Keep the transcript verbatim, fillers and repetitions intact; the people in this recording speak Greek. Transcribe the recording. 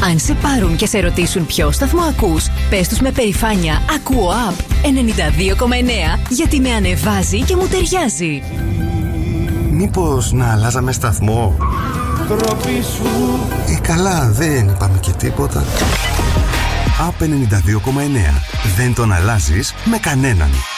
Αν σε πάρουν και σε ρωτήσουν ποιο σταθμό ακούς, πες τους με περηφάνεια «Ακούω App ενενήντα δύο κόμμα εννέα» γιατί με ανεβάζει και μου ταιριάζει. Μήπως να αλλάζαμε σταθμό? Ε, καλά, δεν είπαμε και τίποτα. App ενενήντα δύο κόμμα εννέα. Δεν τον αλλάζεις με κανέναν.